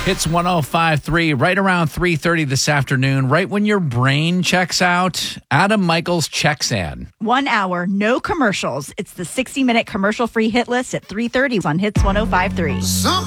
Hits 105.3 right around 3:30 this afternoon, right when your brain checks out. Adam Michaels checks in. 1 hour, no commercials. It's the 60-minute commercial-free hit list at 3:30 on Hits 105.3.